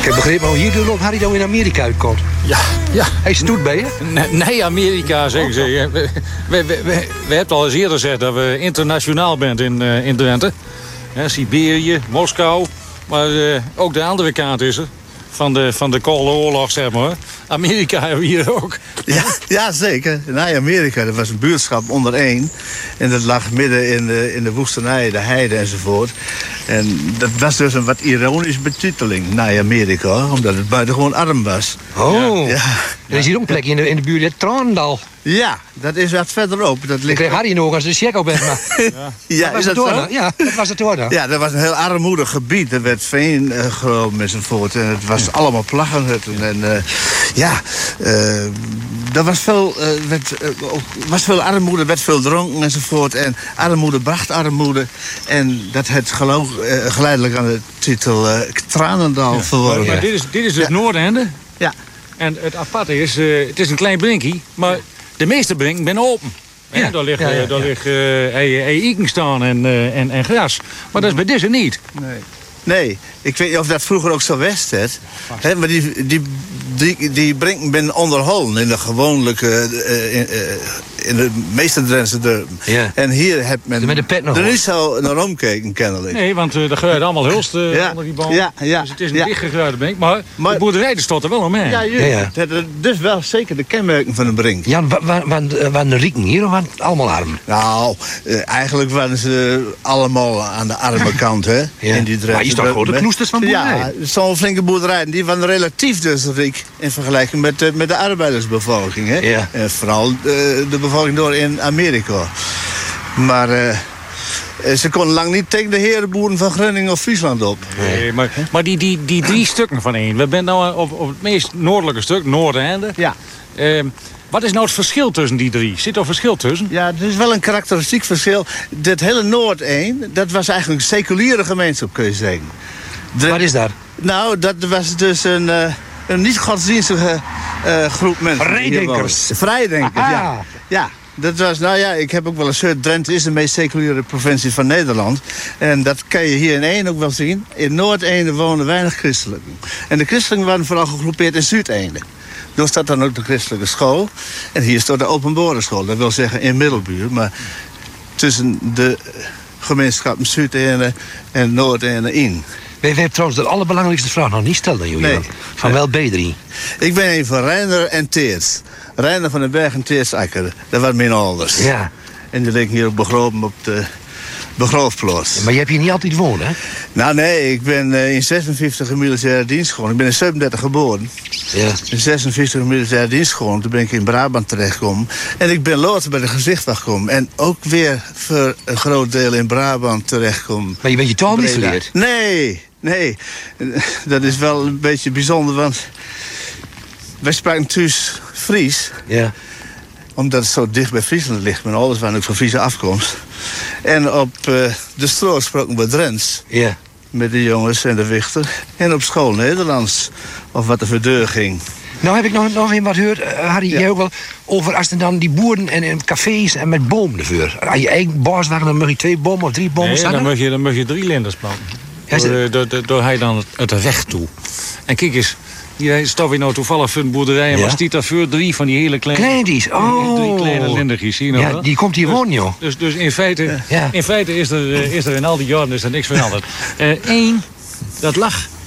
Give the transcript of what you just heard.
heb begrepen, maar hier doet ook Harry dan in Amerika uitkomt. Ja. Hij stoet bij je? Nee, Amerika, zeggen ze. We hebben al eens eerder gezegd dat we internationaal zijn in Drenthe. Siberië, Moskou. Maar ook de andere kant is er. Van de Koude Oorlog, zeg maar. Amerika hebben we hier ook. Ja, zeker. Nee, Amerika, dat was een buurtschap onder één. En dat lag midden in de woestenij, de heide enzovoort. En dat was dus een wat ironische betiteling naar Amerika. Omdat het buitengewoon arm was. Oh. Ja. Er is hier ook een plekje in de buurt, het Traandal. Ja, dat is wat verderop. Dat ligt... Ik kreeg Harry nog als de check op bent. Ja, is dat zo? Ja, dat was het hoor dan. Ja, dat was een heel armoedig gebied. Er werd veen geroomd enzovoort. En het was allemaal plaggenhutten. En er was veel armoede, er werd veel dronken enzovoort. En armoede bracht armoede. En dat het geleidelijk aan de titel Tranendal verworven. Maar dit is het Noordende. Ja. En het aparte is, het is een klein brinkje, maar de meeste brinken zijn open. Ja. Daar liggen eiken staan en gras. Maar dat is bij deze niet. Nee, ik weet niet of dat vroeger ook zo was. Maar die brinken ben onderhouden in de gewoonlijke... in de meeste Drentse dorpen. Ja. En hier heb men met de pet nog er niet zo naar omkeken, kennelijk. Nee, want er gebeurt allemaal hulst onder die boom. Ja. Dus het is een dichtgegruide brink. Maar de boerderij stond er wel om mee. Ja. Dus wel zeker de kenmerken van een brink. Ja, waren de rieken hier of waren het allemaal arm? Nou, eigenlijk waren ze allemaal aan de arme kant, hè? Ja. In die Drenthe. Maar je staat gewoon de knoesters van boerderij. Ja, zo'n flinke boerderij. Die waren relatief dus rijk in vergelijking met de arbeidersbevolking, hè? Ja. En vooral de bevolking door in Amerika. Maar ze konden lang niet tegen de herenboeren van Groningen of Friesland op. Nee, maar die drie stukken van één. We zijn nou op het meest noordelijke stuk, Noordeinde. Ja. Wat is nou het verschil tussen die drie? Zit er verschil tussen? Ja, er is wel een karakteristiek verschil. Dit hele Noord 1, dat was eigenlijk een seculiere gemeenschap, kun je zeggen. Wat is dat? Nou, dat was dus een niet-godsdienstige groep mensen. Vrijdenkers. Vrijdenkers, ja. Ja, dat was, ik heb ook wel een soort... Drenthe is de meest seculiere provincie van Nederland. En dat kan je hier in 1 ook wel zien. In Noord 1 wonen weinig christelijken. En de christelijken waren vooral gegroepeerd in Zuid 1. Daar staat dan ook de christelijke school. En hier staat de openbare school. Dat wil zeggen in Middelbuur. Maar tussen de gemeenschappen Zuid 1 en Noord 1 in. We hebben trouwens de allerbelangrijkste vraag nog niet gesteld aan jullie. Nee. Van wel B3. Ik ben een van Reiner en Teers. Reiner van den Berg en Teers Akker. Dat waren mijn ouders. Ja. En die liggen hier ook begraven op de begraafplaats. Maar je hebt hier niet altijd wonen, hè? Nou nee, ik ben in 56 in militaire dienst gewoon. Ik ben in 37 geboren. Ja. In 56 in militaire dienst gewoon. Toen ben ik in Brabant terechtgekomen. En ik ben later bij de gezichtwacht gekomen. En ook weer voor een groot deel in Brabant terechtgekomen. Maar je bent je taal niet geleerd? Nee. Dat is wel een beetje bijzonder, want wij spraken thuis Fries. Ja. Omdat het zo dicht bij Friesland ligt. Mijn ouders waren ook van Friese afkomst. En op de Stroos spraken we Drents. Ja. Met de jongens en de wichter. En op school Nederlands. Of wat er voor deur ging. Nou heb ik nog even wat gehoord, Harry, jij ook wel, over als er dan die boeren en cafés en met bomen ervoor. Als je eigen baas waren, dan mag je 2 bomen of 3 bomen staan. Dan mag je 3 linders planten. Door hij dan het weg toe. En kijk eens, hier staat weer nou toevallig voor een boerderij. En was die daarvoor 3 van die hele kleine... Kleintjes, 3 kleine lindertjes, zie je nog wel? Die komt hier wonen, joh. Dus in feite is er in al die jaren is er niks veranderd. 1, dat lag